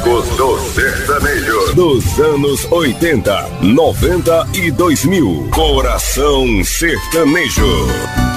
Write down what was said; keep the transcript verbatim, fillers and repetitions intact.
clássicos do sertanejo dos anos oitenta, noventa e dois mil. Coração Sertanejo.